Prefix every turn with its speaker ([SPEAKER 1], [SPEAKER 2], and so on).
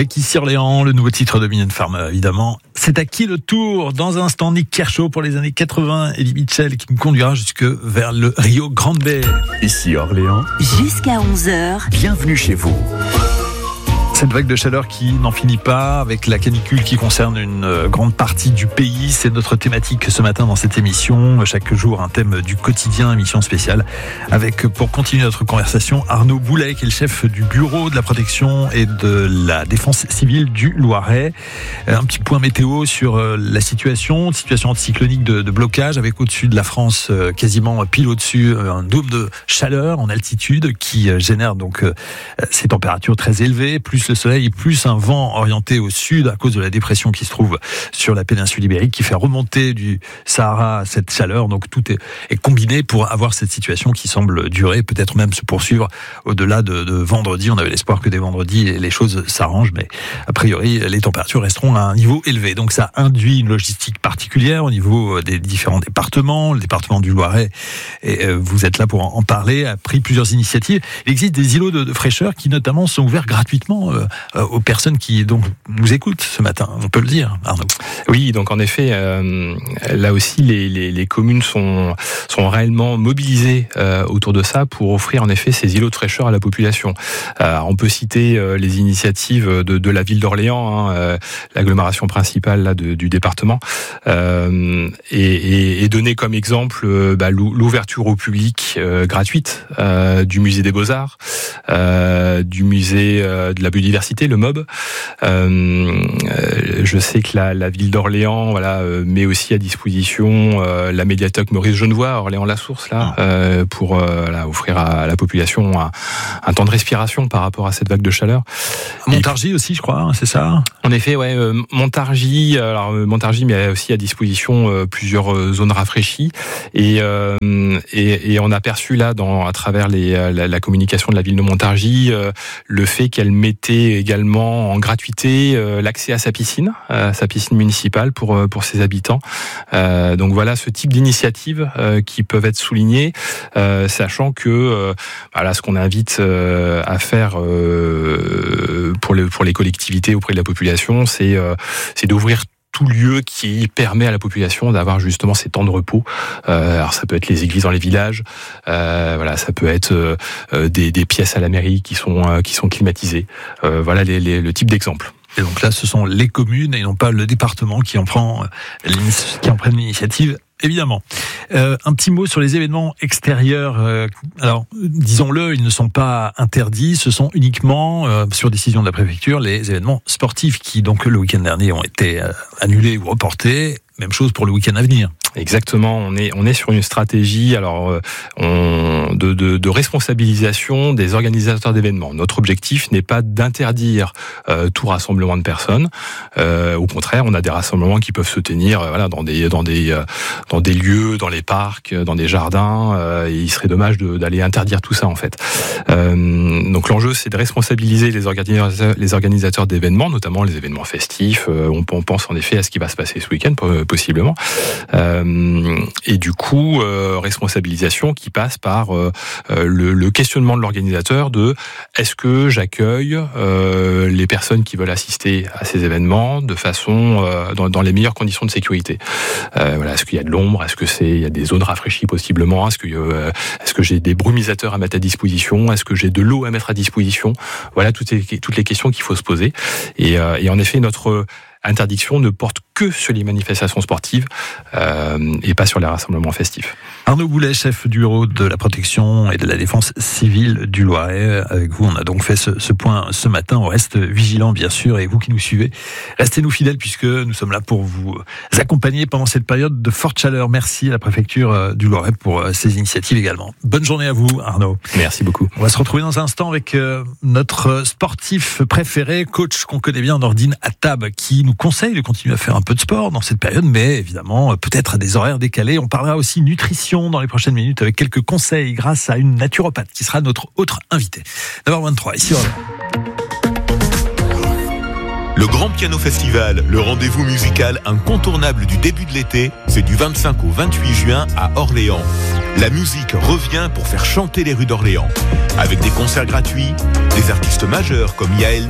[SPEAKER 1] Avec Ici Orléans, le nouveau titre de Mylène Farmer, évidemment. C'est à qui le tour? Dans un instant, Nick Kershaw pour les années 80, Eddie Mitchell qui me conduira jusque vers le Rio Grande.
[SPEAKER 2] Ici Orléans.
[SPEAKER 3] Jusqu'à 11h.
[SPEAKER 2] Bienvenue chez vous.
[SPEAKER 1] Cette vague de chaleur qui n'en finit pas, avec la canicule qui concerne une grande partie du pays. C'est notre thématique ce matin dans cette émission. Chaque jour, un thème du quotidien, émission spéciale. Avec, pour continuer notre conversation, Arnaud Boulet, qui est le chef du bureau de la protection et de la défense civile du Loiret. Un petit point météo sur la situation anticyclonique de blocage, avec au-dessus de la France, quasiment pile au-dessus, un dôme de chaleur en altitude qui génère donc ces températures très élevées, plus le soleil, plus un vent orienté au sud à cause de la dépression qui se trouve sur la péninsule ibérique qui fait remonter du Sahara cette chaleur. Donc tout est combiné pour avoir cette situation qui semble durer, peut-être même se poursuivre au-delà de vendredi. On avait l'espoir que dès vendredi les choses s'arrangent, mais a priori les températures resteront à un niveau élevé. Donc ça induit une logistique particulière au niveau des différents départements. Le département du Loiret, et vous êtes là pour en parler, a pris plusieurs initiatives. Il existe des îlots de fraîcheur qui notamment sont ouverts gratuitement aux personnes qui donc nous écoutent ce matin, on peut le dire, Arnaud.
[SPEAKER 4] Oui, donc en effet, là aussi les communes sont réellement mobilisées autour de ça pour offrir en effet ces îlots de fraîcheur à la population. On peut citer les initiatives de la ville d'Orléans, l'agglomération principale là, du département, et donner comme exemple l'ouverture au public gratuite du musée des Beaux-Arts, du musée de la biodiversité, le MOB. Je sais que la ville d'Orléans met aussi à disposition la médiathèque Maurice Genevoix, Orléans-la-Source, pour offrir à la population un temps de respiration par rapport à cette vague de chaleur.
[SPEAKER 1] Montargis aussi, je crois, c'est ça?
[SPEAKER 4] En effet, ouais. Montargis met aussi à disposition plusieurs zones rafraîchies et on a perçu là, à travers la communication de la ville de Montargis, le fait qu'elle mettait également en gratuité l'accès à sa piscine municipale pour ses habitants. Donc voilà ce type d'initiatives qui peuvent être soulignées, sachant que ce qu'on invite à faire pour les collectivités auprès de la population, c'est d'ouvrir tout lieu qui permet à la population d'avoir justement ces temps de repos. Alors ça peut être les églises dans les villages, ça peut être des pièces à la mairie qui sont climatisées. Voilà le type d'exemple.
[SPEAKER 1] Et donc là, ce sont les communes et non pas le département qui en prennent l'initiative. Évidemment. Un petit mot sur les événements extérieurs. Alors, disons-le, ils ne sont pas interdits. Ce sont uniquement, sur décision de la préfecture, les événements sportifs qui, donc, le week-end dernier ont été annulés ou reportés. Même chose pour le week-end à venir.
[SPEAKER 4] Exactement. On est sur une stratégie de responsabilisation des organisateurs d'événements. Notre objectif n'est pas d'interdire tout rassemblement de personnes. Au contraire, on a des rassemblements qui peuvent se tenir dans des lieux, dans les parcs, dans des jardins. Et il serait dommage d'aller interdire tout ça en fait. Donc l'enjeu, c'est de responsabiliser les organisateurs d'événements, notamment les événements festifs. On pense en effet à ce qui va se passer ce week-end possiblement. Et du coup, responsabilisation qui passe par le questionnement de l'organisateur de est-ce que j'accueille les personnes qui veulent assister à ces événements de façon dans les meilleures conditions de sécurité. Est-ce qu'il y a de l'ombre? Est-ce que il y a des zones rafraîchies possiblement? Est-ce que j'ai des brumisateurs à mettre à disposition? Est-ce que j'ai de l'eau à mettre à disposition? Voilà toutes les questions qu'il faut se poser. Et en effet, notre interdiction ne porte que sur les manifestations sportives et pas sur les rassemblements festifs.
[SPEAKER 1] Arnaud Boulet, chef du bureau de la protection et de la défense civile du Loiret. Avec vous, on a donc fait ce point ce matin. On reste vigilants, bien sûr, et vous qui nous suivez, restez-nous fidèles puisque nous sommes là pour vous accompagner pendant cette période de forte chaleur. Merci à la préfecture du Loiret pour ces initiatives également. Bonne journée à vous, Arnaud.
[SPEAKER 4] Merci beaucoup.
[SPEAKER 1] On va se retrouver dans un instant avec notre sportif préféré, coach qu'on connaît bien, Nordine Attab, qui nous conseille de continuer à faire un peu de sport dans cette période, mais évidemment, peut-être à des horaires décalés. On parlera aussi nutrition dans les prochaines minutes avec quelques conseils grâce à une naturopathe qui sera notre autre invitée. 9h23, ici
[SPEAKER 5] Le Grand Piano Festival, le rendez-vous musical incontournable du début de l'été, c'est du 25 au 28 juin à Orléans. La musique revient pour faire chanter les rues d'Orléans. Avec des concerts gratuits, des artistes majeurs comme Yael